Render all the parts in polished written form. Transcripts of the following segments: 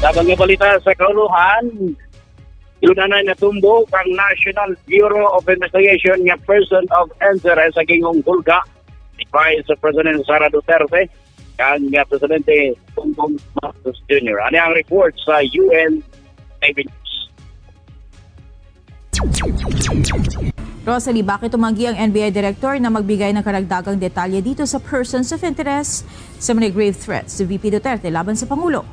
Dabang nga balita sa kauluhan, ilunanay na tumbok ang National Bureau of Investigation nga person of interest sa gingong hulga ni Vice President Sara Duterte kang Presidente Bongbong Marcos Jr. Ano ang report sa UN Navy News? Rosalie, bakit tumanggi ang NBI Director na magbigay ng karagdagang detalye dito sa persons of interest sa mga grave threats si VP Duterte laban sa Pangulo?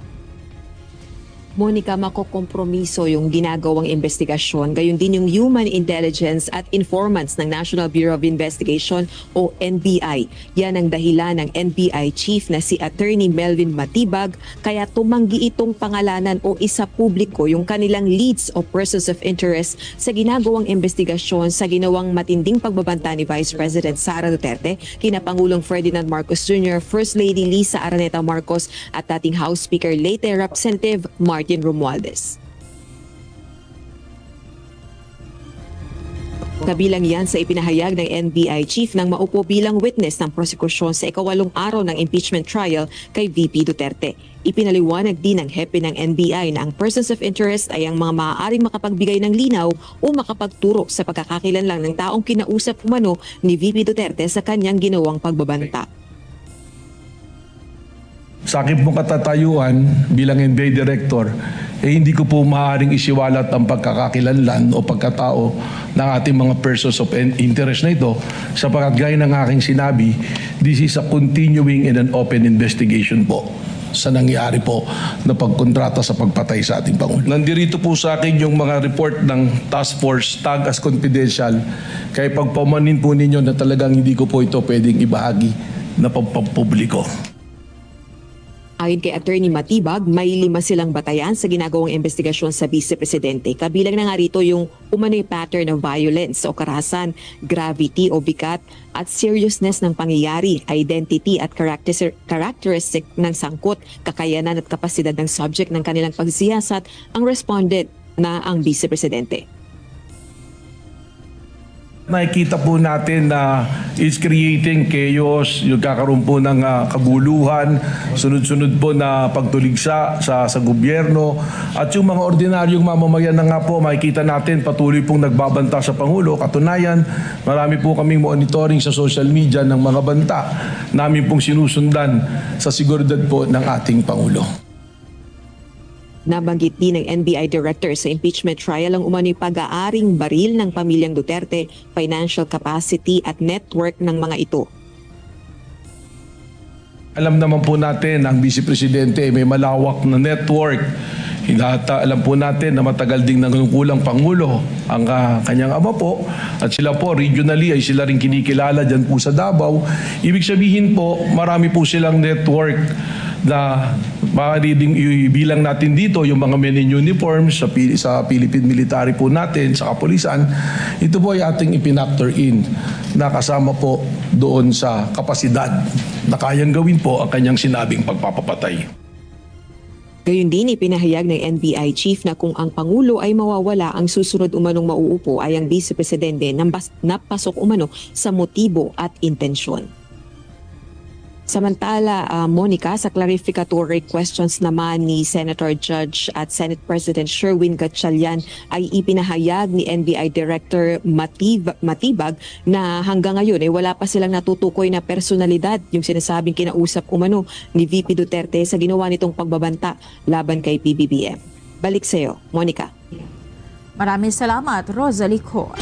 Monica, makokompromiso yung ginagawang investigasyon, gayon din yung human intelligence at informants ng National Bureau of Investigation o NBI. Yan ang dahilan ng NBI chief na si Attorney Melvin Matibag, kaya tumanggi itong pangalanan o isa publiko yung kanilang leads o persons of interest sa ginagawang investigasyon sa ginawang matinding pagbabanta ni Vice President Sara Duterte, kina Pangulong Ferdinand Marcos Jr., First Lady Lisa Araneta Marcos at dating House Speaker late Representative Martin Romualdez. Kabilang yan sa ipinahayag ng NBI chief nang maupo bilang witness ng prosekusyon sa ikawalong araw ng impeachment trial kay VP Duterte. Ipinaliwanag din ng hepe ng NBI na ang persons of interest ay ang mga maaaring makapagbigay ng linaw o makapagturo sa pagkakakilanlan ng taong kinausap umano ni VP Duterte sa kanyang ginawang pagbabanta. Sa aking pong katatayuan bilang NBI Director, hindi ko po maaaring isiwalat ang pagkakakilanlan o pagkatao ng ating mga persons of interest na ito sapagkat gaya ng aking sinabi, this is a continuing and an open investigation po sa nangyari po na pagkontrata sa pagpatay sa ating Pangulo. Nandirito po sa akin yung mga report ng task force tag as confidential kaya pagpamanin po ninyo na talagang hindi ko po ito pwedeng ibahagi na pagpapubliko. Ayon kay Attorney Matibag, may 5 silang batayan sa ginagawang investigasyon sa Vice Presidente. Kabilang na nga rito yung umano'y pattern of violence o karahasan, gravity o bigat at seriousness ng pangyayari, identity at characteristic ng sangkot, kakayanan at kapasidad ng subject ng kanilang pagsiyasat ang respondent na ang Vice Presidente. Nakikita po natin na it's creating chaos, yung kakaroon po ng kaguluhan, sunod-sunod po na pagtuligsa sa gobyerno at yung mga ordinaryong mamamayan na nga po makikita natin patuloy pong nagbabanta sa Pangulo. Katunayan, marami po kaming monitoring sa social media ng mga banta namin pong sinusundan sa seguridad po ng ating Pangulo. Nabanggit din ng NBI Director sa impeachment trial ang umano'y pag-aaring baril ng pamilyang Duterte, financial capacity at network ng mga ito. Alam naman po natin ang Vice Presidente may malawak na network. Alam po natin na matagal ding nangungulang Pangulo ang kanyang ama po at sila po regionally ay sila rin kinikilala dyan po sa Davao. Ibig sabihin po marami po silang network na makadiding ibilang natin dito yung mga men in uniforms sa Philippine military po natin, sa kapulisan. Ito po ay ating ipinactor in na kasama po doon sa kapasidad na kayang gawin po ang kanyang sinabing pagpapapatay. Gayun din ipinahayag ng NBI chief na kung ang Pangulo ay mawawala, ang susunod umanong mauupo ay ang Vice Presidente na napasok umano sa motibo at intensyon. Samantala, Monica, sa clarificatory questions naman ni Senator Judge at Senate President Sherwin Gatchalian ay ipinahayag ni NBI Director Matibag na hanggang ngayon ay wala pa silang natutukoy na personalidad yung sinasabing kinausap umano ni VP Duterte sa ginawa nitong pagbabanta laban kay PBBM. Balik sa iyo, Monica. Maraming salamat, Rosalie Cor.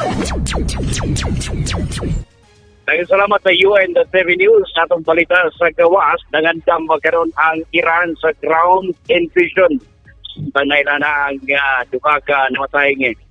Salamat sa UN.TV News sa atong balita sa gawas. Nangandam magkaroon ang Iran sa ground invasion. Banay na ang dukaga namatay